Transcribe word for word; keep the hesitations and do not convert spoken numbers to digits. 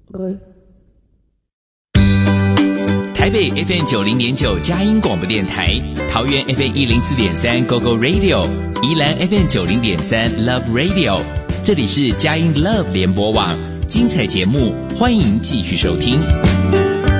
台北 F M 九零点九佳音广播电台，桃园 F M 一零四点三 Go Go Radio， 宜兰 F M 九零点三 Love Radio， 这里是佳音 Love 联播网，精彩节目欢迎继续收听。